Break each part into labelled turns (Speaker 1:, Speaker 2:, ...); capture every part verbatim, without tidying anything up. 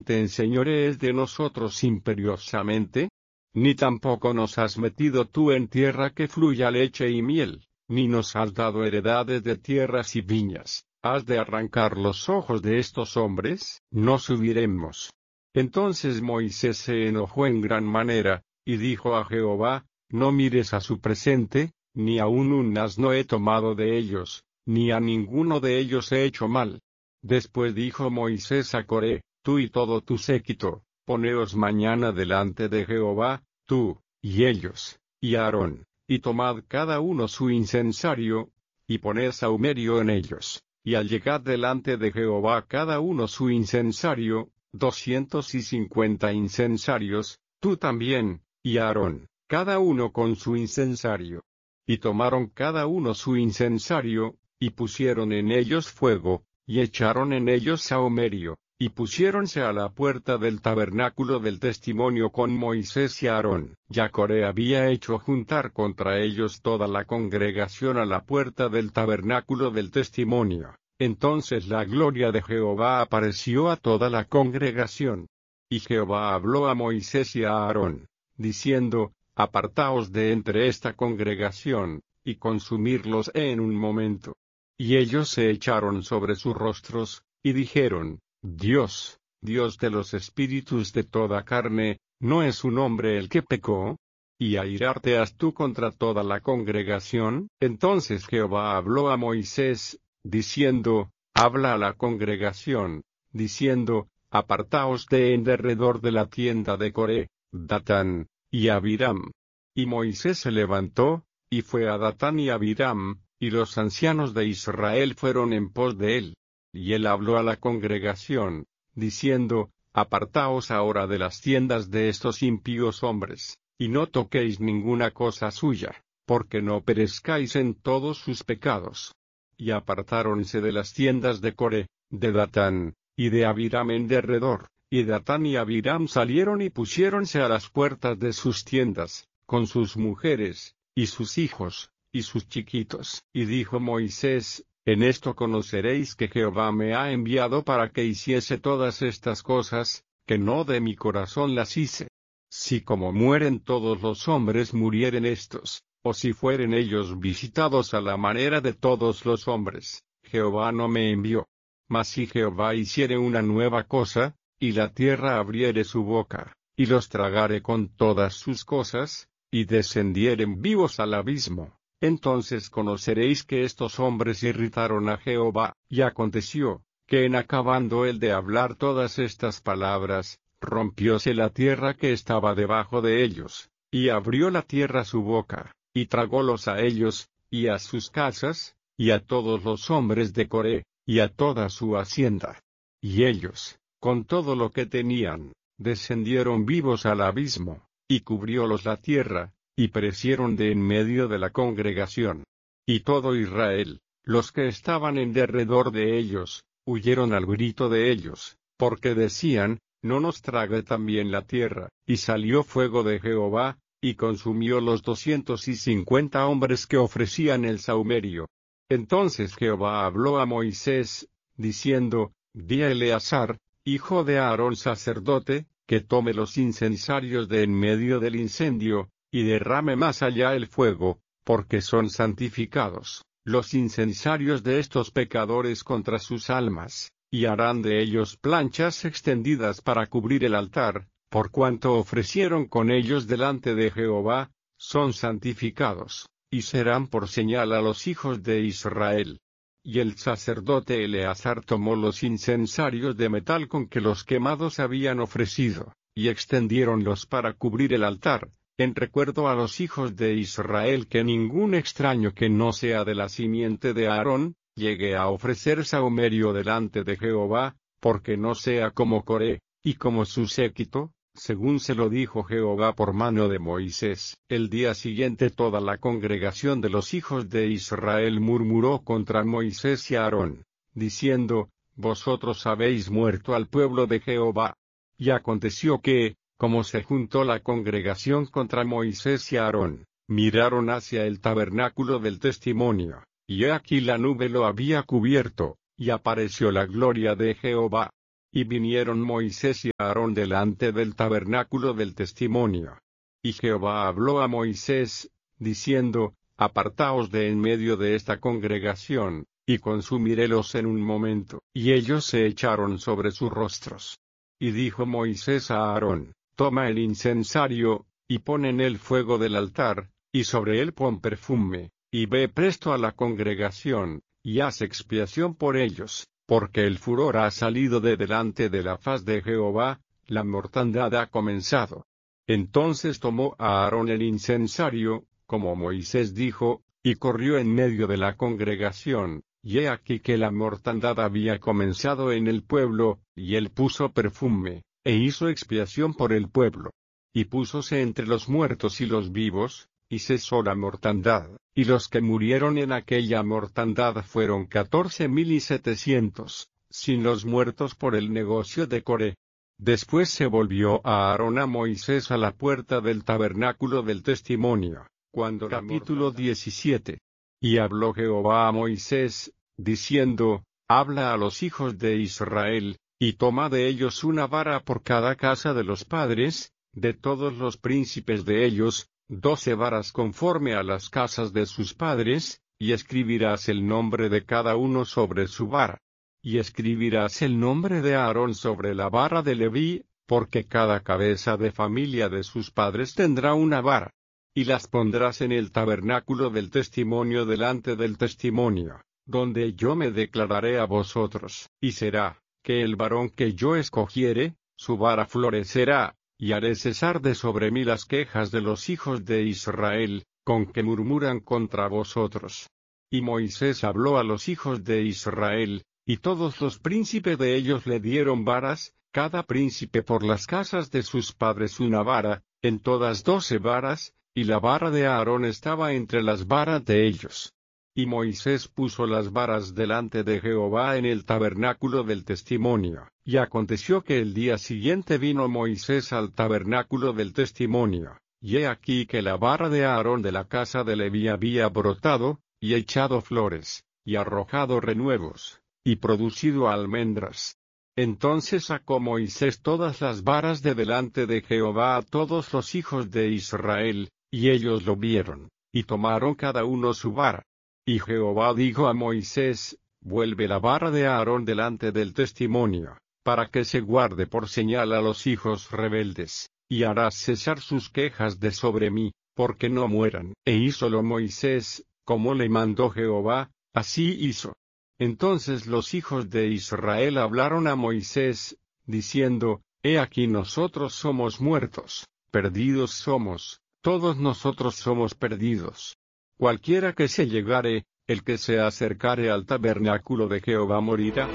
Speaker 1: ¿te enseñorees de nosotros imperiosamente? Ni tampoco nos has metido tú en tierra que fluya leche y miel, ni nos has dado heredades de tierras y viñas. ¿Has de arrancar los ojos de estos hombres? No subiremos. Entonces Moisés se enojó en gran manera, y dijo a Jehová, no mires a su presente, ni aun un asno he tomado de ellos, ni a ninguno de ellos he hecho mal. Después dijo Moisés a Coré, tú y todo tu séquito, poneos mañana delante de Jehová, tú, y ellos, y Aarón, y tomad cada uno su incensario, y poned sahumerio en ellos. Y al llegar delante de Jehová cada uno su incensario, doscientos y cincuenta incensarios, tú también, y Aarón, cada uno con su incensario. Y tomaron cada uno su incensario, y pusieron en ellos fuego, y echaron en ellos sahumerio, y pusiéronse a la puerta del tabernáculo del testimonio con Moisés y Aarón. Ya Coré había hecho juntar contra ellos toda la congregación a la puerta del tabernáculo del testimonio. Entonces la gloria de Jehová apareció a toda la congregación. Y Jehová habló a Moisés y a Aarón, diciendo, apartaos de entre esta congregación, y consumirlos en un momento. Y ellos se echaron sobre sus rostros, y dijeron, Dios, Dios de los espíritus de toda carne, ¿no es un hombre el que pecó? ¿Y airarte has tú contra toda la congregación? Entonces Jehová habló a Moisés, diciendo, habla a la congregación, diciendo, apartaos de en derredor de la tienda de Coré, Datán, y Abiram. Y Moisés se levantó, y fue a Datán y Abiram, y los ancianos de Israel fueron en pos de él. Y él habló a la congregación, diciendo, apartaos ahora de las tiendas de estos impíos hombres, y no toquéis ninguna cosa suya, porque no perezcáis en todos sus pecados. Y apartáronse de las tiendas de Coré, de Datán, y de Abiram en derredor, y Datán y Abiram salieron y pusiéronse a las puertas de sus tiendas, con sus mujeres, y sus hijos, y sus chiquitos. Y dijo Moisés, en esto conoceréis que Jehová me ha enviado para que hiciese todas estas cosas, que no de mi corazón las hice. Si como mueren todos los hombres murieren estos, o si fueren ellos visitados a la manera de todos los hombres, Jehová no me envió. Mas si Jehová hiciere una nueva cosa, y la tierra abriere su boca, y los tragare con todas sus cosas, y descendieren vivos al abismo, entonces conoceréis que estos hombres irritaron a Jehová. Y aconteció, que en acabando él de hablar todas estas palabras, rompióse la tierra que estaba debajo de ellos, y abrió la tierra su boca, y tragólos a ellos, y a sus casas, y a todos los hombres de Coré, y a toda su hacienda. Y ellos, con todo lo que tenían, descendieron vivos al abismo, y cubriólos la tierra, y perecieron de en medio de la congregación. Y todo Israel, los que estaban en derredor de ellos, huyeron al grito de ellos, porque decían, no nos trague también la tierra. Y salió fuego de Jehová, y consumió los doscientos y cincuenta hombres que ofrecían el sahumerio. Entonces Jehová habló a Moisés, diciendo, di a Eleazar, hijo de Aarón sacerdote, que tome los incensarios de en medio del incendio, y derrame más allá el fuego, porque son santificados, los incensarios de estos pecadores contra sus almas, y harán de ellos planchas extendidas para cubrir el altar, por cuanto ofrecieron con ellos delante de Jehová, son santificados, y serán por señal a los hijos de Israel. Y el sacerdote Eleazar tomó los incensarios de metal con que los quemados habían ofrecido, y extendiéronlos para cubrir el altar, en recuerdo a los hijos de Israel que ningún extraño que no sea de la simiente de Aarón, llegue a ofrecer sahumerio delante de Jehová, porque no sea como Coré, y como su séquito, según se lo dijo Jehová por mano de Moisés. El día siguiente toda la congregación de los hijos de Israel murmuró contra Moisés y Aarón, diciendo, vosotros habéis muerto al pueblo de Jehová. Y aconteció que, como se juntó la congregación contra Moisés y Aarón, miraron hacia el tabernáculo del testimonio, y he aquí la nube lo había cubierto, y apareció la gloria de Jehová. Y vinieron Moisés y Aarón delante del tabernáculo del testimonio. Y Jehová habló a Moisés, diciendo, Apartaos de en medio de esta congregación, y consumirélos en un momento. Y ellos se echaron sobre sus rostros. Y dijo Moisés a Aarón, Toma el incensario, y pon en él fuego del altar, y sobre él pon perfume, y ve presto a la congregación, y haz expiación por ellos, porque el furor ha salido de delante de la faz de Jehová, la mortandad ha comenzado. Entonces tomó a Aarón el incensario, como Moisés dijo, y corrió en medio de la congregación, y he aquí que la mortandad había comenzado en el pueblo, y él puso perfume, e hizo expiación por el pueblo. Y púsose entre los muertos y los vivos, y cesó la mortandad, y los que murieron en aquella mortandad fueron catorce mil y setecientos, sin los muertos por el negocio de Coré. Después se volvió a Aarón a Moisés a la puerta del tabernáculo del testimonio, cuando capítulo diecisiete. Y habló Jehová a Moisés, diciendo, Habla a los hijos de Israel, y toma de ellos una vara por cada casa de los padres, de todos los príncipes de ellos, doce varas conforme a las casas de sus padres, y escribirás el nombre de cada uno sobre su vara. Y escribirás el nombre de Aarón sobre la vara de Leví, porque cada cabeza de familia de sus padres tendrá una vara. Y las pondrás en el tabernáculo del testimonio delante del testimonio, donde yo me declararé a vosotros. Y será, que el varón que yo escogiere, su vara florecerá, y haré cesar de sobre mí las quejas de los hijos de Israel, con que murmuran contra vosotros. Y Moisés habló a los hijos de Israel, y todos los príncipes de ellos le dieron varas, cada príncipe por las casas de sus padres una vara, en todas doce varas, y la vara de Aarón estaba entre las varas de ellos. Y Moisés puso las varas delante de Jehová en el tabernáculo del testimonio. Y aconteció que el día siguiente vino Moisés al tabernáculo del testimonio, y he aquí que la vara de Aarón de la casa de Leví había brotado, y echado flores, y arrojado renuevos, y producido almendras. Entonces sacó Moisés todas las varas de delante de Jehová a todos los hijos de Israel, y ellos lo vieron, y tomaron cada uno su vara. Y Jehová dijo a Moisés, Vuelve la vara de Aarón delante del testimonio, para que se guarde por señal a los hijos rebeldes, y harás cesar sus quejas de sobre mí, porque no mueran. E hízolo Moisés, como le mandó Jehová, así hizo. Entonces los hijos de Israel hablaron a Moisés, diciendo, He aquí nosotros somos muertos, perdidos somos, todos nosotros somos perdidos. Cualquiera que se llegare, el que se acercare al tabernáculo de Jehová morirá.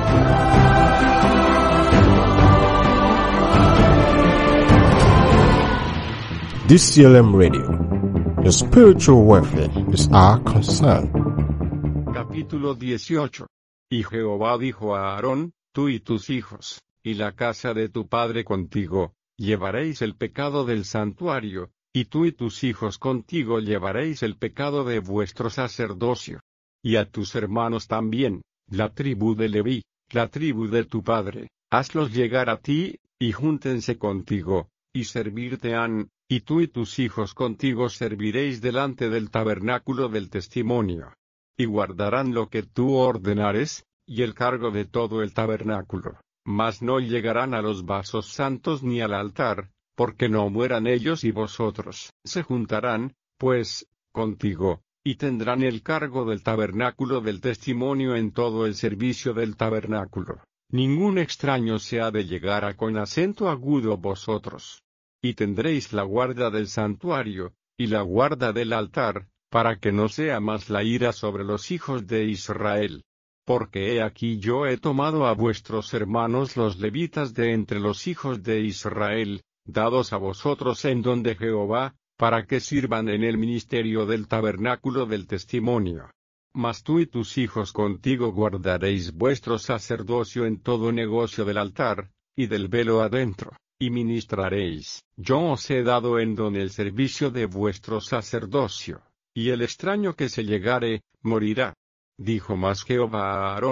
Speaker 2: D C L M Radio. The spiritual warfare is our concern.
Speaker 1: Capítulo dieciocho. Y Jehová dijo a Aarón, tú y tus hijos, y la casa de tu padre contigo, llevaréis el pecado del santuario, y tú y tus hijos contigo llevaréis el pecado de vuestro sacerdocio. Y a tus hermanos también, la tribu de Leví, la tribu de tu padre, hazlos llegar a ti, y júntense contigo, y servirte han, y tú y tus hijos contigo serviréis delante del tabernáculo del testimonio. Y guardarán lo que tú ordenares, y el cargo de todo el tabernáculo, mas no llegarán a los vasos santos ni al altar, porque no mueran ellos y vosotros. Se juntarán, pues, contigo, y tendrán el cargo del tabernáculo del testimonio en todo el servicio del tabernáculo. Ningún extraño se ha de llegar a con acento agudo vosotros. Y tendréis la guarda del santuario, y la guarda del altar, para que no sea más la ira sobre los hijos de Israel. Porque he aquí yo he tomado a vuestros hermanos los levitas de entre los hijos de Israel, dados a vosotros en don de Jehová, para que sirvan en el ministerio del tabernáculo del testimonio. Mas tú y tus hijos contigo guardaréis vuestro sacerdocio en todo negocio del altar, y del velo adentro, y ministraréis. Yo os he dado en don el servicio de vuestro sacerdocio, y el extraño que se llegare, morirá. Dijo más Jehová a Aarón,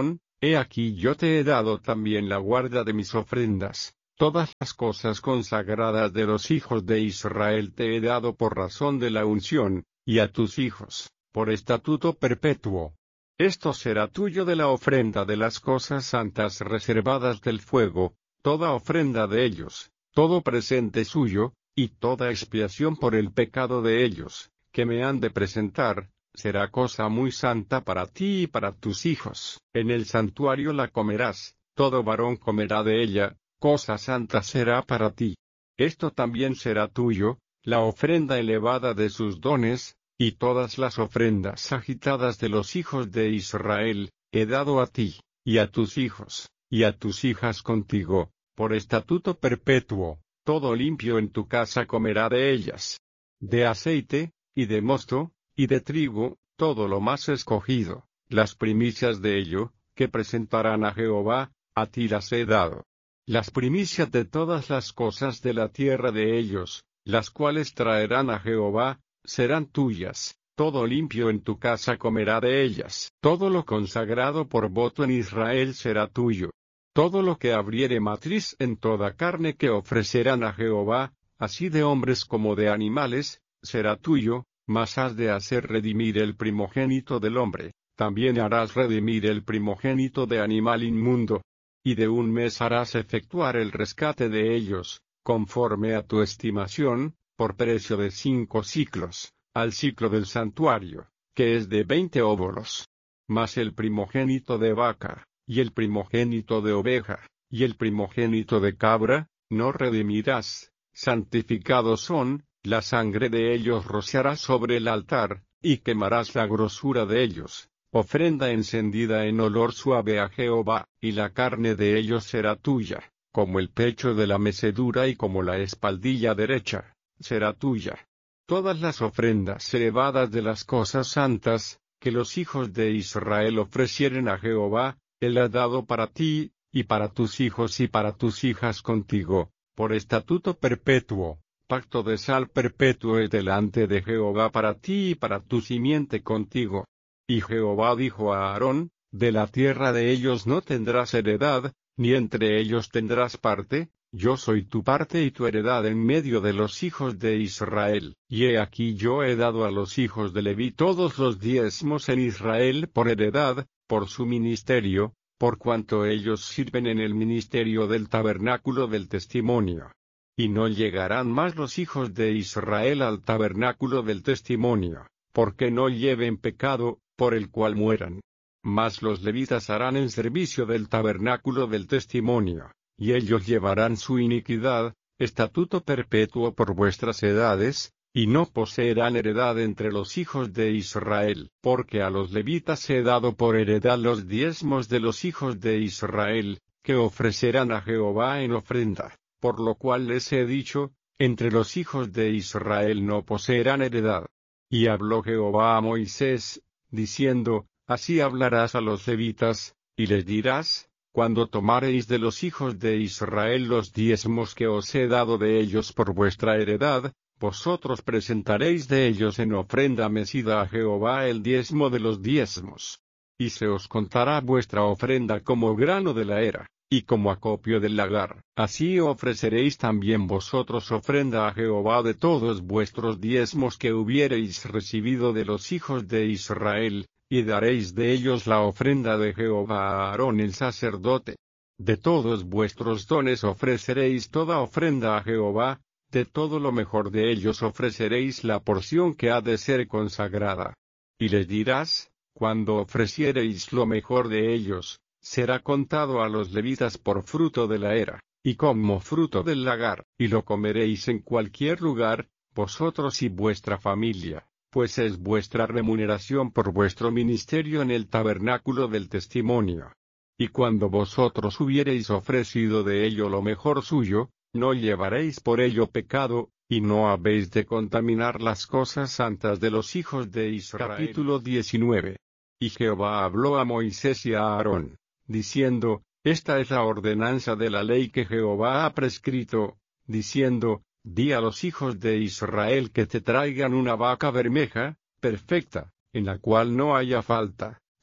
Speaker 1: He aquí yo te he dado también la guarda de mis ofrendas, todas las cosas consagradas de los hijos de Israel te he dado por razón de la unción, y a tus hijos, por estatuto perpetuo. Esto será tuyo de la ofrenda de las cosas santas reservadas del fuego, toda ofrenda de ellos, todo presente suyo, y toda expiación por el pecado de ellos, que me han de presentar, será cosa muy santa para ti y para tus hijos. En el santuario la comerás, todo varón comerá de ella, cosa santa será para ti. Esto también será tuyo, la ofrenda elevada de sus dones, y todas las ofrendas agitadas de los hijos de Israel, he dado a ti, y a tus hijos, y a tus hijas contigo, por estatuto perpetuo, todo limpio en tu casa comerá de ellas. De aceite, y de mosto, y de trigo, todo lo más escogido, las primicias de ello, que presentarán a Jehová, a ti las he dado. Las primicias de todas las cosas de la tierra de ellos, las cuales traerán a Jehová, serán tuyas, todo limpio en tu casa comerá de ellas. Todo lo consagrado por voto en Israel será tuyo. Todo lo que abriere matriz en toda carne que ofrecerán a Jehová, así de hombres como de animales, será tuyo, mas has de hacer redimir el primogénito del hombre, también harás redimir el primogénito de animal inmundo. Y de un mes harás efectuar el rescate de ellos, conforme a tu estimación, por precio de cinco siclos, al ciclo del santuario, que es de veinte óbolos. Mas el primogénito de vaca, y el primogénito de oveja, y el primogénito de cabra, no redimirás, santificados son, la sangre de ellos rociarás sobre el altar, y quemarás la grosura de ellos, ofrenda encendida en olor suave a Jehová, y la carne de ellos será tuya, como el pecho de la mecedura y como la espaldilla derecha, será tuya. Todas las ofrendas elevadas de las cosas santas, que los hijos de Israel ofrecieren a Jehová, Él ha dado para ti, y para tus hijos y para tus hijas contigo, por estatuto perpetuo, pacto de sal perpetuo es delante de Jehová para ti y para tu simiente contigo. Y Jehová dijo a Aarón, de la tierra de ellos no tendrás heredad, ni entre ellos tendrás parte, yo soy tu parte y tu heredad en medio de los hijos de Israel. Y he aquí yo he dado a los hijos de Leví todos los diezmos en Israel por heredad, por su ministerio, por cuanto ellos sirven en el ministerio del tabernáculo del testimonio. Y no llegarán más los hijos de Israel al tabernáculo del testimonio, porque no lleven pecado, por el cual mueran. Mas los levitas harán el servicio del tabernáculo del testimonio, y ellos llevarán su iniquidad, estatuto perpetuo por vuestras edades, y no poseerán heredad entre los hijos de Israel, porque a los levitas he dado por heredad los diezmos de los hijos de Israel, que ofrecerán a Jehová en ofrenda, por lo cual les he dicho, entre los hijos de Israel no poseerán heredad. Y habló Jehová a Moisés, diciendo, así hablarás a los levitas, y les dirás, cuando tomareis de los hijos de Israel los diezmos que os he dado de ellos por vuestra heredad, vosotros presentaréis de ellos en ofrenda mecida a Jehová el diezmo de los diezmos. Y se os contará vuestra ofrenda como grano de la era, y como acopio del lagar. Así ofreceréis también vosotros ofrenda a Jehová de todos vuestros diezmos que hubiereis recibido de los hijos de Israel, y daréis de ellos la ofrenda de Jehová a Aarón el sacerdote. De todos vuestros dones ofreceréis toda ofrenda a Jehová, de todo lo mejor de ellos ofreceréis la porción que ha de ser consagrada. Y les dirás, cuando ofreciereis lo mejor de ellos, será contado a los levitas por fruto de la era, y como fruto del lagar, y lo comeréis en cualquier lugar, vosotros y vuestra familia, pues es vuestra remuneración por vuestro ministerio en el tabernáculo del testimonio. Y cuando vosotros hubiereis ofrecido de ello lo mejor suyo, no llevaréis por ello pecado, y no habéis de contaminar las cosas santas de los hijos de Israel. Capítulo diecinueve. Y Jehová habló a Moisés y a Aarón, diciendo, esta es la ordenanza de la ley que Jehová ha prescrito, diciendo, di a los hijos de Israel que te traigan una vaca bermeja, perfecta, en la cual no haya falta,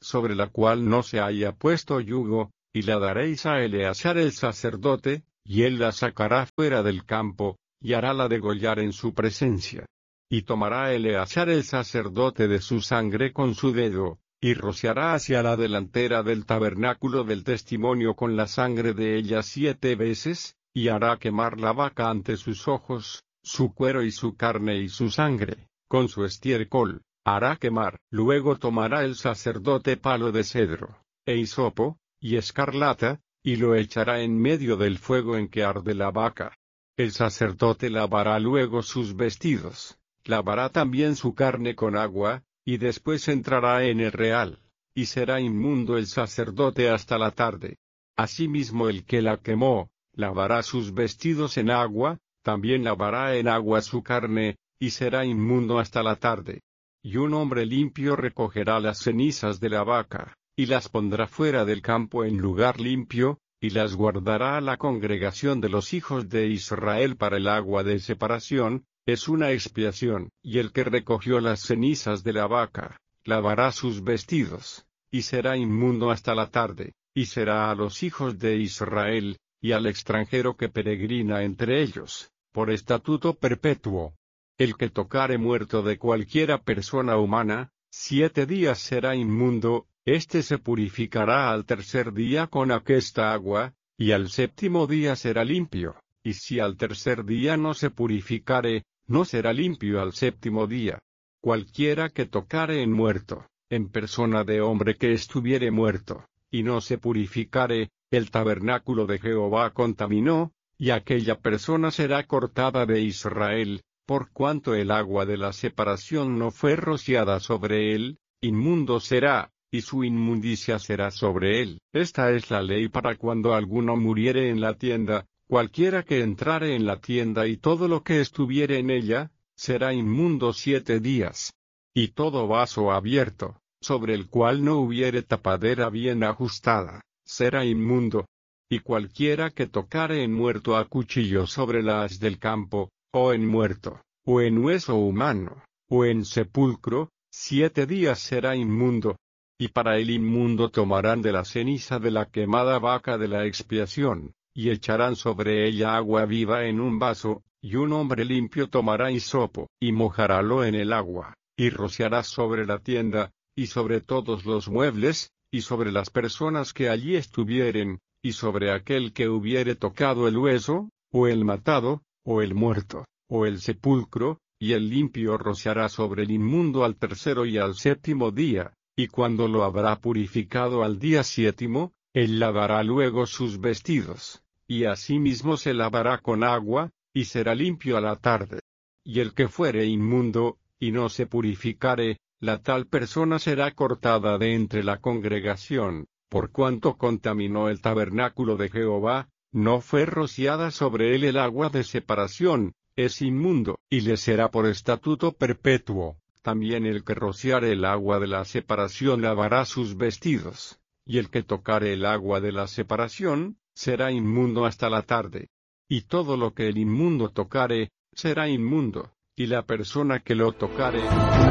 Speaker 1: sobre la cual no se haya puesto yugo, y la daréis a Eleazar el sacerdote, y él la sacará fuera del campo, y harála degollar en su presencia. Y tomará Eleazar el sacerdote de su sangre con su dedo, y rociará hacia la delantera del tabernáculo del testimonio con la sangre de ella siete veces, y hará quemar la vaca ante sus ojos, su cuero y su carne y su sangre, con su estiércol, hará quemar. Luego tomará el sacerdote palo de cedro, e hisopo, y escarlata, y lo echará en medio del fuego en que arde la vaca. El sacerdote lavará luego sus vestidos, lavará también su carne con agua, y después entrará en el real, y será inmundo el sacerdote hasta la tarde. Asimismo el que la quemó, lavará sus vestidos en agua, también lavará en agua su carne, y será inmundo hasta la tarde. Y un hombre limpio recogerá las cenizas de la vaca, y las pondrá fuera del campo en lugar limpio, y las guardará a la congregación de los hijos de Israel para el agua de separación, es una expiación. Y el que recogió las cenizas de la vaca, lavará sus vestidos, y será inmundo hasta la tarde, y será a los hijos de Israel, y al extranjero que peregrina entre ellos, por estatuto perpetuo. El que tocare muerto de cualquiera persona humana, siete días será inmundo, éste se purificará al tercer día con aquesta agua, y al séptimo día será limpio, y si al tercer día no se purificare, no será limpio al séptimo día. Cualquiera que tocare en muerto, en persona de hombre que estuviere muerto, y no se purificare, el tabernáculo de Jehová contaminó, y aquella persona será cortada de Israel, por cuanto el agua de la separación no fue rociada sobre él, inmundo será, y su inmundicia será sobre él. Esta es la ley para cuando alguno muriere en la tienda, cualquiera que entrare en la tienda y todo lo que estuviere en ella, será inmundo siete días. Y todo vaso abierto, sobre el cual no hubiere tapadera bien ajustada, será inmundo. Y cualquiera que tocare en muerto a cuchillo sobre la haz del campo, o en muerto, o en hueso humano, o en sepulcro, siete días será inmundo. Y para el inmundo tomarán de la ceniza de la quemada vaca de la expiación, y echarán sobre ella agua viva en un vaso, y un hombre limpio tomará hisopo, y mojarálo en el agua, y rociará sobre la tienda, y sobre todos los muebles, y sobre las personas que allí estuvieren, y sobre aquel que hubiere tocado el hueso, o el matado, o el muerto, o el sepulcro, y el limpio rociará sobre el inmundo al tercero y al séptimo día, y cuando lo habrá purificado al día séptimo, él lavará luego sus vestidos, y asimismo se lavará con agua, y será limpio a la tarde. Y el que fuere inmundo, y no se purificare, la tal persona será cortada de entre la congregación, por cuanto contaminó el tabernáculo de Jehová, no fue rociada sobre él el agua de separación, es inmundo, y le será por estatuto perpetuo. También el que rociare el agua de la separación lavará sus vestidos, y el que tocare el agua de la separación, será inmundo hasta la tarde. Y todo lo que el inmundo tocare, será inmundo, y la persona que lo tocare.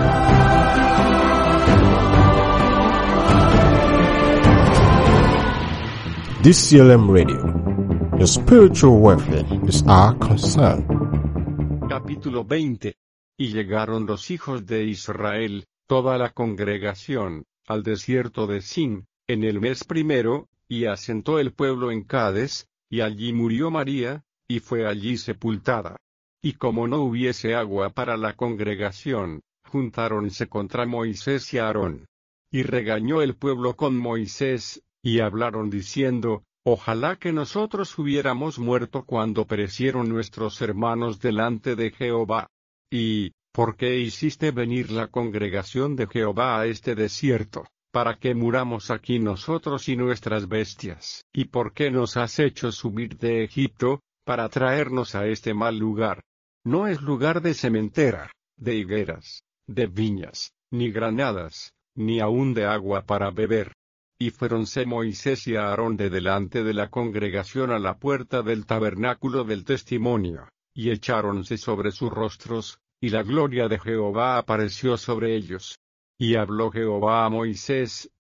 Speaker 2: D C L M Radio. Your spiritual welfare is our concern.
Speaker 1: Capítulo veinte. Y llegaron los hijos de Israel, toda la congregación, al desierto de Sin, en el mes primero, y asentó el pueblo en Cades, y allí murió María, y fue allí sepultada. Y como no hubiese agua para la congregación, juntáronse contra Moisés y Aarón. Y regañó el pueblo con Moisés, y hablaron diciendo, ojalá que nosotros hubiéramos muerto cuando perecieron nuestros hermanos delante de Jehová. Y, ¿por qué hiciste venir la congregación de Jehová a este desierto, para que muramos aquí nosotros y nuestras bestias? ¿Y por qué nos has hecho subir de Egipto, para traernos a este mal lugar? No es lugar de sementera, de higueras, de viñas, ni granadas, ni aun de agua para beber. Y fuéronse Moisés y Aarón de delante de la congregación a la puerta del tabernáculo del testimonio, y echáronse sobre sus rostros, y la gloria de Jehová apareció sobre ellos. Y habló Jehová a Moisés,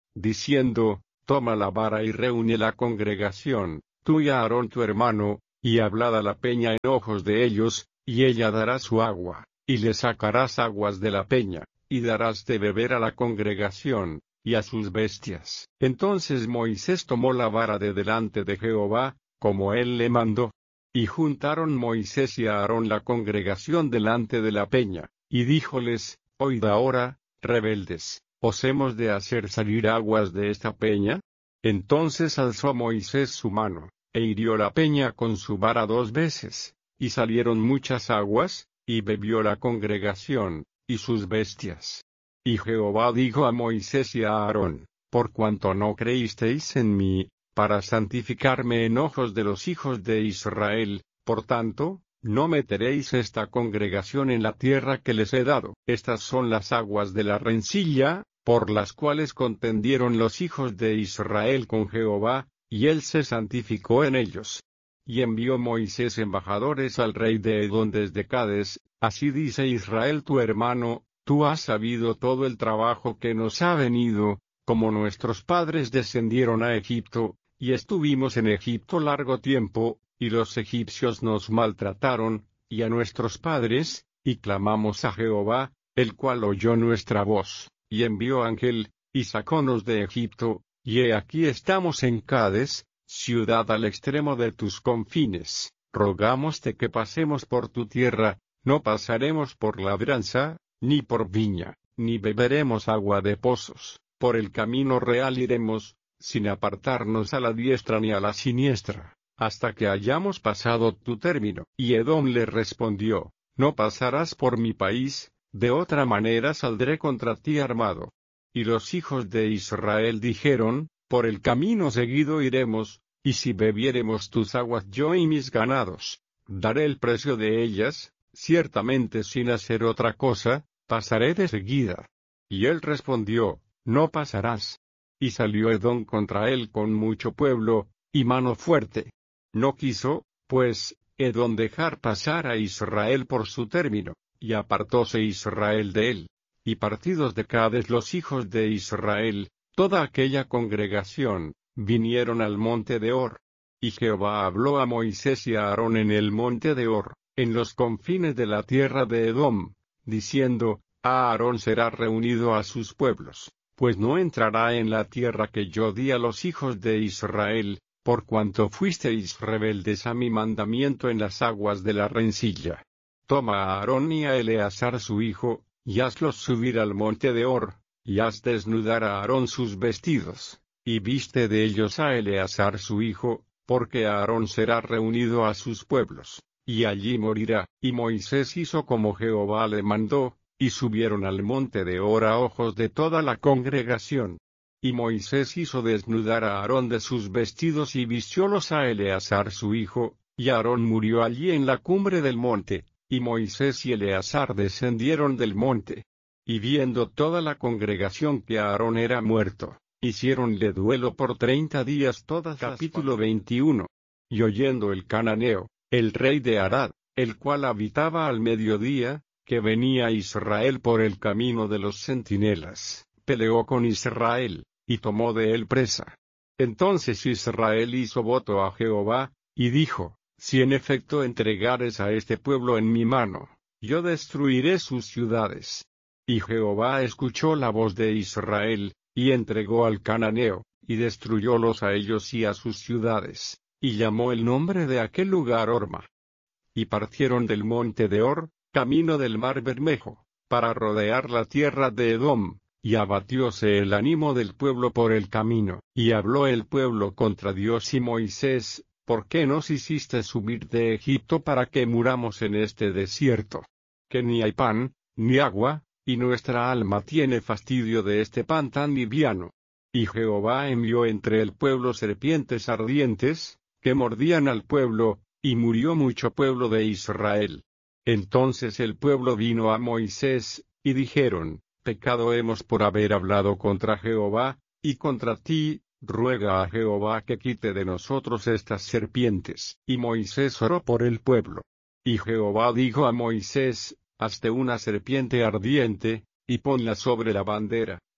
Speaker 1: diciendo, toma la vara y reúne la congregación, tú y Aarón tu hermano, y hablad a la peña en ojos de ellos, y ella dará su agua, y le sacarás aguas de la peña, y darás de beber a la congregación, y a sus bestias. Entonces Moisés tomó la vara de delante de Jehová, como él le mandó. Y juntaron Moisés y Aarón la congregación delante de la peña, y díjoles, oíd ahora, rebeldes, ¿os hemos de hacer salir aguas de esta peña? Entonces alzó Moisés su mano, e hirió la peña con su vara dos veces, y salieron muchas aguas, y bebió la congregación, y sus bestias. Y Jehová dijo a Moisés y a Aarón, por cuanto no creísteis en mí, para santificarme en ojos de los hijos de Israel, por tanto, no meteréis esta congregación en la tierra que les he dado. Estas son las aguas de la rencilla, por las cuales contendieron los hijos de Israel con Jehová, y él se santificó en ellos. Y envió Moisés embajadores al rey de Edom desde Cades, así dice Israel tu hermano, tú has sabido todo el trabajo que nos ha venido, como nuestros padres descendieron a Egipto, y estuvimos en Egipto largo tiempo, y los egipcios nos maltrataron, y a nuestros padres, y clamamos a Jehová, el cual oyó nuestra voz, y envió ángel, y sacónos de Egipto, y he aquí estamos en Cades, ciudad al extremo de tus confines. Rogámoste que pasemos por tu tierra, no pasaremos por labranza, ni por viña, ni beberemos agua de pozos, por el camino real iremos, sin apartarnos a la diestra ni a la siniestra, hasta que hayamos pasado tu término. Y Edom le respondió, no pasarás por mi país, de otra manera saldré contra ti armado. Y los hijos de Israel dijeron, por el camino seguido iremos, y si bebiéremos tus aguas yo y mis ganados, daré el precio de ellas, ciertamente sin hacer otra cosa, pasaré de seguida. Y él respondió, no pasarás. Y salió Edom contra él con mucho pueblo, y mano fuerte. No quiso, pues, Edom dejar pasar a Israel por su término, y apartóse Israel de él. Y partidos de Cades los hijos de Israel, toda aquella congregación, vinieron al monte de Hor. Y Jehová habló a Moisés y a Aarón en el monte de Hor, en los confines de la tierra de Edom, diciendo, Aarón será reunido a sus pueblos, pues no entrará en la tierra que yo di a los hijos de Israel, por cuanto fuisteis rebeldes a mi mandamiento en las aguas de la rencilla. Toma a Aarón y a Eleazar su hijo, y hazlos subir al monte de Hor, y haz desnudar a Aarón sus vestidos, y viste de ellos a Eleazar su hijo, porque Aarón será reunido a sus pueblos, y allí morirá. Y Moisés hizo como Jehová le mandó, y subieron al monte de Hor a ojos de toda la congregación. Y Moisés hizo desnudar a Aarón de sus vestidos y vistiólos a Eleazar su hijo, y Aarón murió allí en la cumbre del monte, y Moisés y Eleazar descendieron del monte. Y viendo toda la congregación que Aarón era muerto, hiciéronle duelo por treinta días todas. Capítulo veintiuno. Y oyendo el cananeo, el rey de Arad, el cual habitaba al mediodía, que venía Israel por el camino de los centinelas, peleó con Israel, y tomó de él presa. Entonces Israel hizo voto a Jehová, y dijo, si en efecto entregares a este pueblo en mi mano, yo destruiré sus ciudades. Y Jehová escuchó la voz de Israel, y entregó al cananeo, y destruyólos a ellos y a sus ciudades, y llamó el nombre de aquel lugar Horma. Y partieron del monte de Hor, camino del mar Bermejo, para rodear la tierra de Edom, y abatióse el ánimo del pueblo por el camino. Y habló el pueblo contra Dios y Moisés, ¿por qué nos hiciste subir de Egipto para que muramos en este desierto? Que ni hay pan, ni agua, y nuestra alma tiene fastidio de este pan tan liviano. Y Jehová envió entre el pueblo serpientes ardientes, que mordían al pueblo, y murió mucho pueblo de Israel. Entonces el pueblo vino a Moisés, y dijeron, pecado hemos por haber hablado contra Jehová, y contra ti, ruega a Jehová que quite de nosotros estas serpientes. Y Moisés oró por el pueblo. Y Jehová dijo a Moisés, hazte una serpiente ardiente, y ponla sobre la bandera,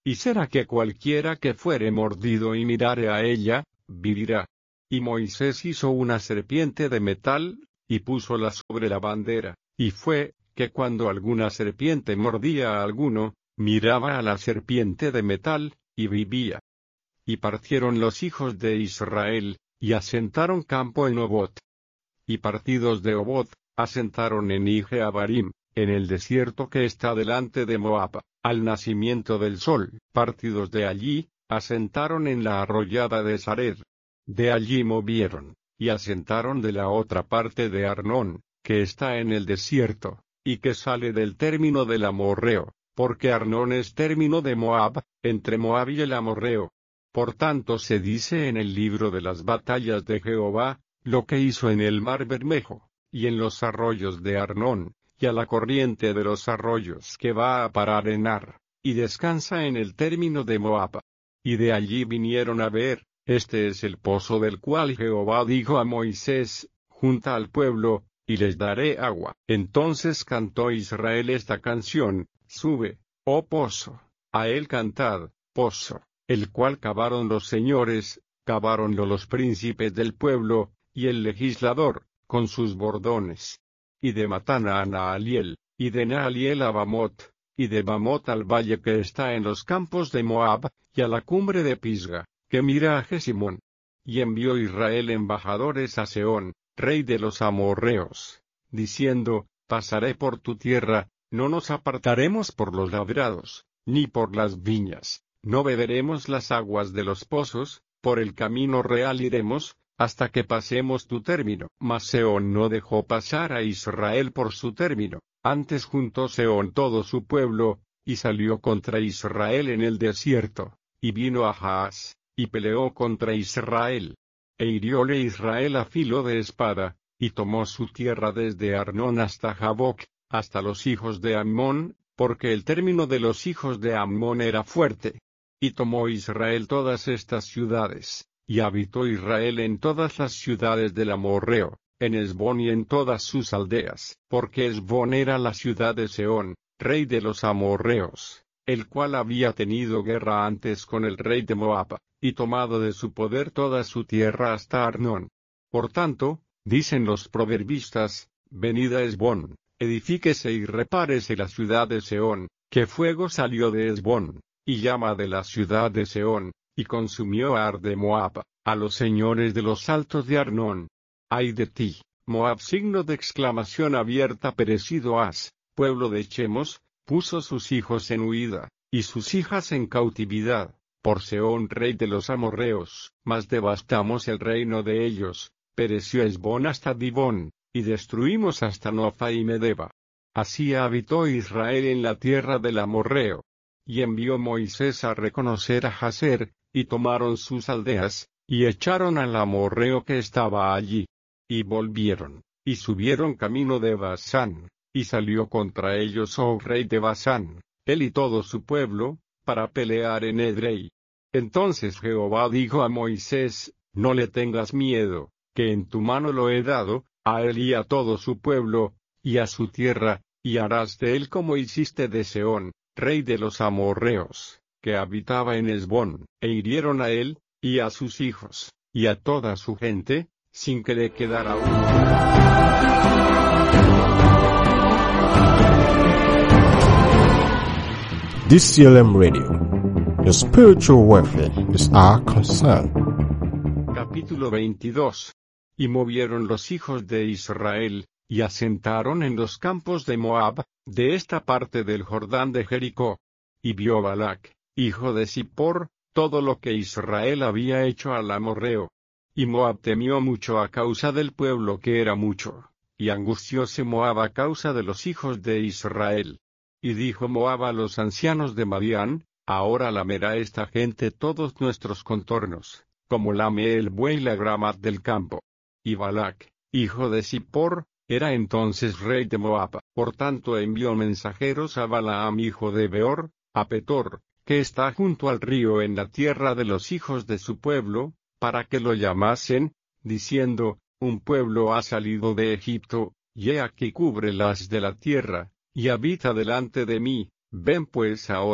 Speaker 1: Y será que cualquiera que fuere mordido y mirare a ella, vivirá. Y Moisés hizo una serpiente de metal, y púsola sobre la bandera, y fue, que cuando alguna serpiente mordía a alguno, miraba a la serpiente de metal, y vivía. Y partieron los hijos de Israel, y asentaron campo en Obot. Y partidos de Obot, asentaron en Ije-Abarim, en el desierto que está delante de Moab, al nacimiento del sol. Partidos de allí, asentaron en la arroyada de Sared. De allí movieron, y asentaron de la otra parte de Arnón, que está en el desierto, y que sale del término del amorreo, porque Arnón es término de Moab, entre Moab y el amorreo. Por tanto se dice en el libro de las batallas de Jehová, lo que hizo en el mar Bermejo, y en los arroyos de Arnón, y a la corriente de los arroyos que va a parar en Ar, y descansa en el término de Moab. Y de allí vinieron a ver, este es el pozo del cual Jehová dijo a Moisés, junta al pueblo, y les daré agua. Entonces cantó Israel esta canción, sube, oh pozo, a él cantad, pozo, el cual cavaron los señores, caváronlo los príncipes del pueblo, y el legislador, con sus bordones. Y de Matana a Naaliel, y de Naaliel a Bamot, y de Bamot al valle que está en los campos de Moab, y a la cumbre de Pisga, que mira a Jesimón. Y envió Israel embajadores a Sehón, rey de los amorreos, diciendo, pasaré por tu tierra, no nos apartaremos por los labrados, ni por las viñas, no beberemos las aguas de los pozos, por el camino real iremos, hasta que pasemos tu término. Mas Sehón no dejó pasar a Israel por su término, antes juntó Sehón todo su pueblo, y salió contra Israel en el desierto, y vino a Jaaz, y peleó contra Israel. E hirióle Israel a filo de espada, y tomó su tierra desde Arnón hasta Jaboc, hasta los hijos de Ammón, porque el término de los hijos de Ammón era fuerte. Y tomó Israel todas estas ciudades, y habitó Israel en todas las ciudades del amorreo, en Hesbón y en todas sus aldeas, porque Hesbón era la ciudad de Sehón, rey de los amorreos, el cual había tenido guerra antes con el rey de Moab, y tomado de su poder toda su tierra hasta Arnón. Por tanto, dicen los proverbistas, venid a Hesbón, edifíquese y repárese la ciudad de Sehón, que fuego salió de Hesbón, y llama de la ciudad de Sehón, y consumió a Ar de Moab, a los señores de los altos de Arnón. Ay de ti, Moab, signo de exclamación abierta, perecido has, pueblo de Chemos, puso sus hijos en huida, y sus hijas en cautividad, por Sehón rey de los amorreos, mas devastamos el reino de ellos, pereció Hesbón hasta Dibón, y destruimos hasta Nofa y Medeba. Así habitó Israel en la tierra del amorreo. Y envió Moisés a reconocer a Jazer, y tomaron sus aldeas, y echaron al amorreo que estaba allí. Y volvieron, y subieron camino de Basán, y salió contra ellos Og rey de Basán, él y todo su pueblo, para pelear en Edrei. Entonces Jehová dijo a Moisés, no le tengas miedo, que en tu mano lo he dado, a él y a todo su pueblo, y a su tierra, y harás de él como hiciste de Sehón, rey de los amorreos, que habitaba en Hesbón, e hirieron a él, y a sus hijos, y a toda su gente, sin que le quedara uno.
Speaker 2: D C L M Radio. The spiritual warfare is our concern.
Speaker 1: Capítulo veintidós. Y movieron los hijos de Israel, y asentaron en los campos de Moab, de esta parte del Jordán de Jericó. Y vio Balac, hijo de Zippor, todo lo que Israel había hecho al amorreo. Y Moab temió mucho a causa del pueblo que era mucho, y angustióse Moab a causa de los hijos de Israel. Y dijo Moab a los ancianos de Madián, ahora lamerá esta gente todos nuestros contornos, como lame el buey la grama del campo. Y Balac, hijo de Zippor, era entonces rey de Moab. Por tanto envió mensajeros a Balaam hijo de Beor, a Petor, que está junto al río en la tierra de los hijos de su pueblo, para que lo llamasen, diciendo, un pueblo ha salido de Egipto, y he aquí cubre las de la tierra, y habita delante de mí, ven pues ahora,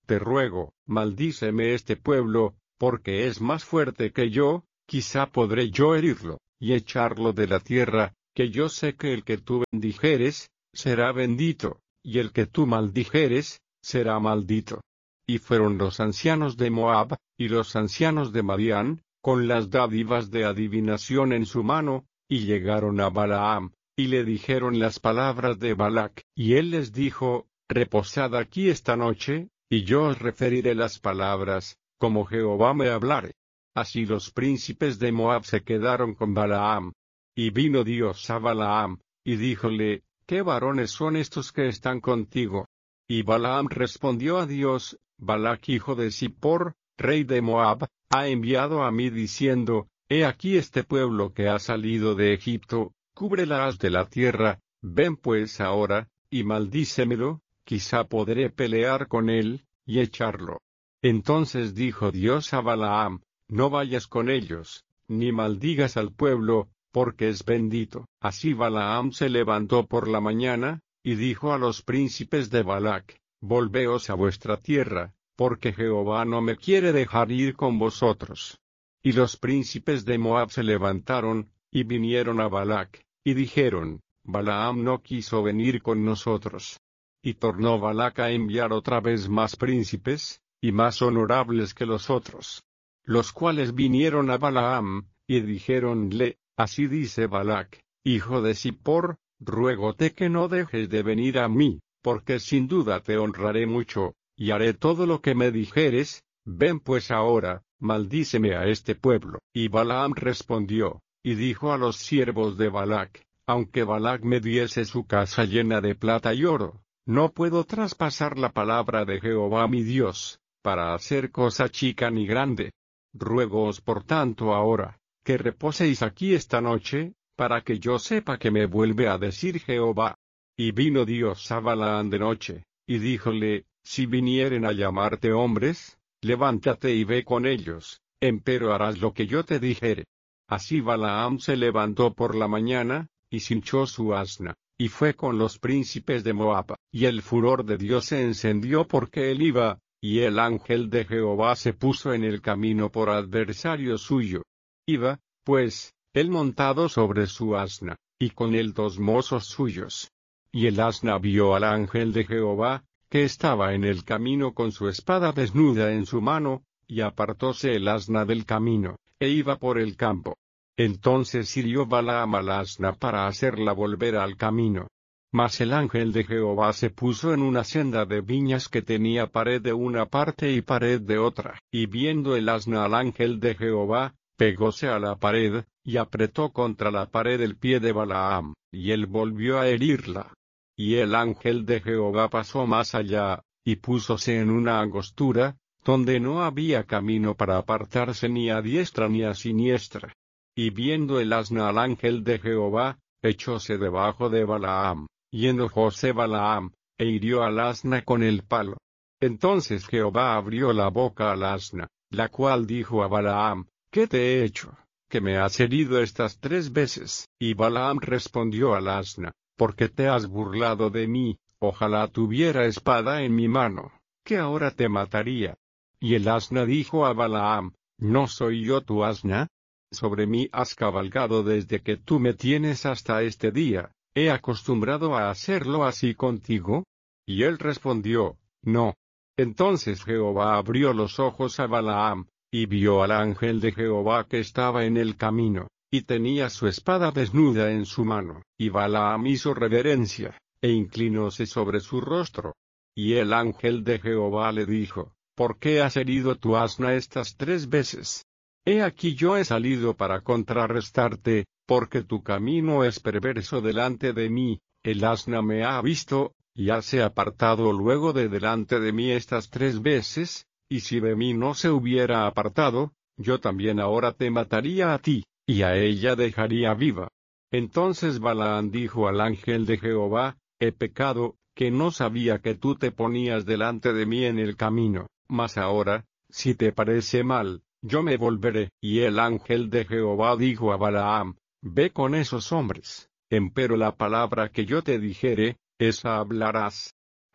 Speaker 1: te ruego, maldíceme este pueblo, porque es más fuerte que yo, quizá podré yo herirlo, y echarlo de la tierra, que yo sé que el que tú bendijeres, será bendito, y el que tú maldijeres, será maldito. Y fueron los ancianos de Moab, y los ancianos de Madián, con las dádivas de adivinación en su mano, y llegaron a Balaam, y le dijeron las palabras de Balac, y él les dijo, reposad aquí esta noche, y yo os referiré las palabras, como Jehová me hablare. Así los príncipes de Moab se quedaron con Balaam. Y vino Dios a Balaam, y díjole, ¿qué varones son estos que están contigo? Y Balaam respondió a Dios, Balac hijo de Zippor, rey de Moab, ha enviado a mí diciendo, he aquí este pueblo que ha salido de Egipto, cubre la haz de la tierra, ven pues ahora, y maldícemelo, quizá podré pelear con él, y echarlo. Entonces dijo Dios a Balaam, no vayas con ellos, ni maldigas al pueblo, porque es bendito. Así Balaam se levantó por la mañana, y dijo a los príncipes de Balac, volveos a vuestra tierra, porque Jehová no me quiere dejar ir con vosotros. Y los príncipes de Moab se levantaron, y vinieron a Balac, y dijeron, Balaam no quiso venir con nosotros. Y tornó Balac a enviar otra vez más príncipes, y más honorables que los otros. Los cuales vinieron a Balaam, y dijéronle, así dice Balac, hijo de Zippor, ruégote que no dejes de venir a mí, porque sin duda te honraré mucho, y haré todo lo que me dijeres, ven pues ahora, maldíceme a este pueblo. Y Balaam respondió, y dijo a los siervos de Balac, aunque Balac me diese su casa llena de plata y oro, no puedo traspasar la palabra de Jehová mi Dios, para hacer cosa chica ni grande. Ruégoos por tanto ahora, que reposéis aquí esta noche, para que yo sepa que me vuelve a decir Jehová. Y vino Dios a Balaam de noche, y díjole, si vinieren a llamarte hombres, levántate y ve con ellos, empero harás lo que yo te dijere. Así Balaam se levantó por la mañana, y cinchó su asna, y fue con los príncipes de Moab, y el furor de Dios se encendió porque él iba, y el ángel de Jehová se puso en el camino por adversario suyo. Iba, pues, él montado sobre su asna, y con él dos mozos suyos. Y el asna vio al ángel de Jehová, que estaba en el camino con su espada desnuda en su mano, y apartóse el asna del camino, e iba por el campo. Entonces hirió Balaam al asna para hacerla volver al camino. Mas el ángel de Jehová se puso en una senda de viñas que tenía pared de una parte y pared de otra, y viendo el asna al ángel de Jehová, pegóse a la pared, y apretó contra la pared el pie de Balaam, y él volvió a herirla. Y el ángel de Jehová pasó más allá, y púsose en una angostura, donde no había camino para apartarse ni a diestra ni a siniestra. Y viendo el asna al ángel de Jehová, echóse debajo de Balaam, y enojóse Balaam, e hirió al asna con el palo. Entonces Jehová abrió la boca al asna, la cual dijo a Balaam, ¿qué te he hecho, que me has herido estas tres veces? Y Balaam respondió al asna, porque te has burlado de mí, ojalá tuviera espada en mi mano, que ahora te mataría. Y el asna dijo a Balaam, ¿no soy yo tu asna? Sobre mí has cabalgado desde que tú me tienes hasta este día, ¿he acostumbrado a hacerlo así contigo? Y él respondió, no. Entonces Jehová abrió los ojos a Balaam, y vio al ángel de Jehová que estaba en el camino, y tenía su espada desnuda en su mano. Y Balaam hizo reverencia, e inclinóse sobre su rostro. Y el ángel de Jehová le dijo, ¿por qué has herido tu asna estas tres veces? He aquí yo he salido para contrarrestarte, porque tu camino es perverso delante de mí, el asna me ha visto, y hase apartado luego de delante de mí estas tres veces, y si de mí no se hubiera apartado, yo también ahora te mataría a ti, y a ella dejaría viva. Entonces Balaam dijo al ángel de Jehová, he pecado, que no sabía que tú te ponías delante de mí en el camino, mas ahora, si te parece mal, yo me volveré. Y el ángel de Jehová dijo a Balaam, ve con esos hombres, empero la palabra que yo te dijere, esa hablarás.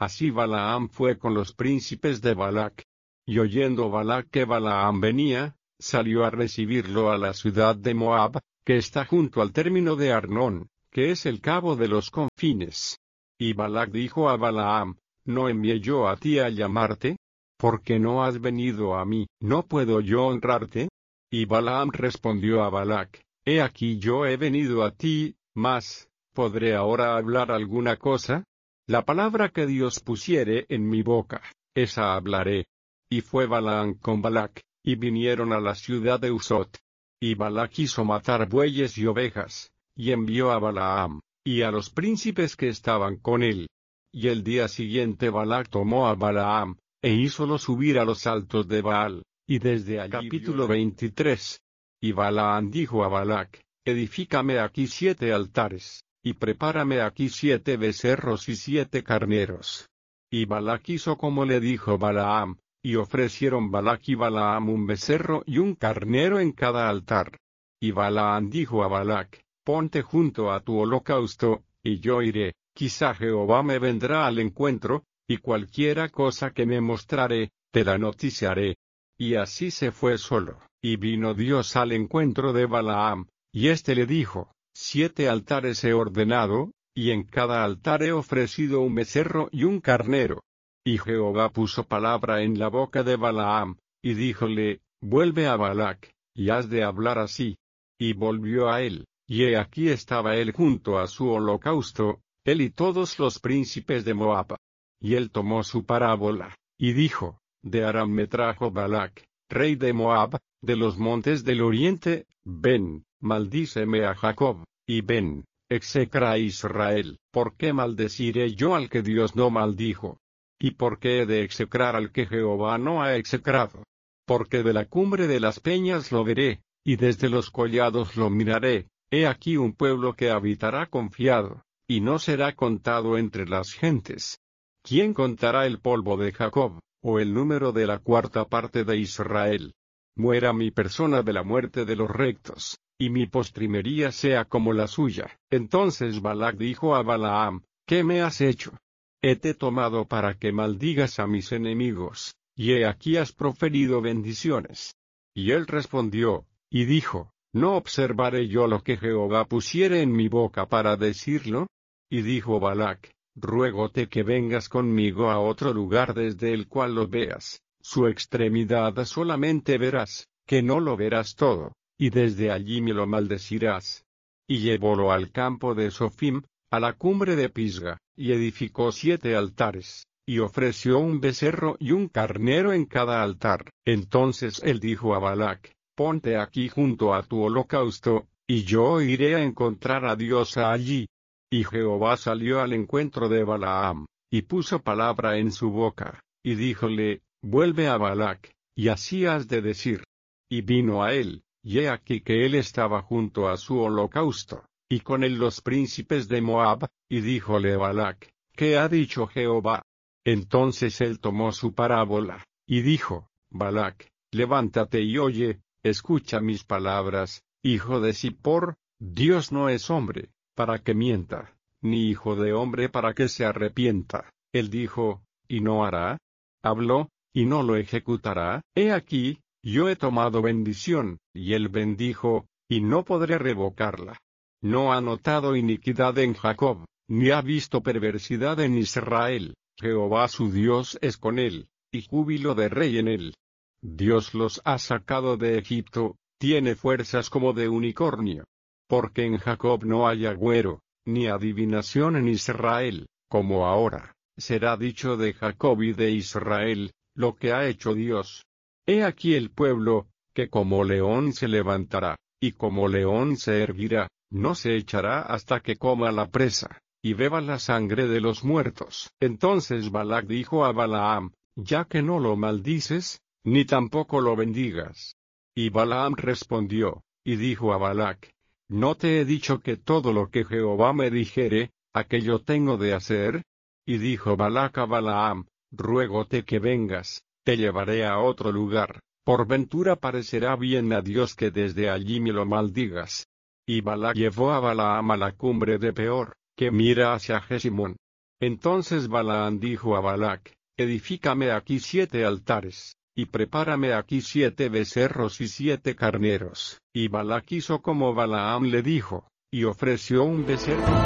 Speaker 1: Así Balaam fue con los príncipes de Balac. Y oyendo Balac que Balaam venía, salió a recibirlo a la ciudad de Moab, que está junto al término de Arnón, que es el cabo de los confines. Y Balac dijo a Balaam: ¿No envié yo a ti a llamarte? ¿Por qué no has venido a mí? ¿No puedo yo honrarte? Y Balaam respondió a Balac: He aquí yo he venido a ti, mas, ¿podré ahora hablar alguna cosa? La palabra que Dios pusiere en mi boca, esa hablaré. Y fue Balaam con Balac, y vinieron a la ciudad de Usot. Y Balac quiso matar bueyes y ovejas, y envió a Balaam, y a los príncipes que estaban con él. Y el día siguiente Balac tomó a Balaam, e hízolo subir a los altos de Baal, y desde allí. Capítulo veintitrés. Y Balaam dijo a Balac: Edifícame aquí siete altares, y prepárame aquí siete becerros y siete carneros. Y Balac hizo como le dijo Balaam, y ofrecieron Balac y Balaam un becerro y un carnero en cada altar. Y Balaam dijo a Balac: Ponte junto a tu holocausto, y yo iré, quizá Jehová me vendrá al encuentro, y cualquiera cosa que me mostrare, te la noticiaré. Y así se fue solo, y vino Dios al encuentro de Balaam, y éste le dijo: Siete altares he ordenado, y en cada altar he ofrecido un becerro y un carnero. Y Jehová puso palabra en la boca de Balaam, y díjole: Vuelve a Balac, y has de hablar así. Y volvió a él, y he aquí estaba él junto a su holocausto, él y todos los príncipes de Moab. Y él tomó su parábola, y dijo: De Aram me trajo Balac, rey de Moab, de los montes del oriente. Ven, maldíceme a Jacob, y ven, execra a Israel. ¿Por qué maldeciré yo al que Dios no maldijo? ¿Y por qué he de execrar al que Jehová no ha execrado? Porque de la cumbre de las peñas lo veré, y desde los collados lo miraré. He aquí un pueblo que habitará confiado, y no será contado entre las gentes. ¿Quién contará el polvo de Jacob, o el número de la cuarta parte de Israel? Muera mi persona de la muerte de los rectos, y mi postrimería sea como la suya. Entonces Balac dijo a Balaam: ¿Qué me has hecho? Hete tomado para que maldigas a mis enemigos, y he aquí has proferido bendiciones. Y él respondió, y dijo: ¿No observaré yo lo que Jehová pusiere en mi boca para decirlo? Y dijo Balac: Ruégote que vengas conmigo a otro lugar desde el cual lo veas, su extremidad solamente verás, que no lo verás todo, y desde allí me lo maldecirás. Y llevólo al campo de Sofim, a la cumbre de Pisga, y edificó siete altares, y ofreció un becerro y un carnero en cada altar. Entonces él dijo a Balac: Ponte aquí junto a tu holocausto, y yo iré a encontrar a Dios allí. Y Jehová salió al encuentro de Balaam, y puso palabra en su boca, y díjole: Vuelve a Balac, y así has de decir. Y vino a él, y he aquí que él estaba junto a su holocausto, y con él los príncipes de Moab, y díjole Balac: ¿Qué ha dicho Jehová? Entonces él tomó su parábola, y dijo: Balac, levántate y oye, escucha mis palabras, hijo de Zippor. Dios no es hombre, para que mienta, ni hijo de hombre para que se arrepienta. Él dijo, y no hará. Habló, y no lo ejecutará. He aquí, yo he tomado bendición, y él bendijo, y no podré revocarla. No ha notado iniquidad en Jacob, ni ha visto perversidad en Israel. Jehová su Dios es con él, y júbilo de rey en él. Dios los ha sacado de Egipto, tiene fuerzas como de unicornio. Porque en Jacob no hay agüero, ni adivinación en Israel, como ahora, será dicho de Jacob y de Israel, lo que ha hecho Dios. He aquí el pueblo, que como león se levantará, y como león se erguirá, no se echará hasta que coma la presa, y beba la sangre de los muertos. Entonces Balac dijo a Balaam: Ya que no lo maldices, ni tampoco lo bendigas. Y Balaam respondió, y dijo a Balac: ¿No te he dicho que todo lo que Jehová me dijere, aquello tengo de hacer? Y dijo Balac a Balaam: Ruégote que vengas, te llevaré a otro lugar, por ventura parecerá bien a Dios que desde allí me lo maldigas. Y Balac llevó a Balaam a la cumbre de Peor, que mira hacia Jesimón. Entonces Balaam dijo a Balac: Edifícame aquí siete altares, y prepárame aquí siete becerros y siete carneros. Y Balac hizo como Balaam le dijo, y ofreció un becerro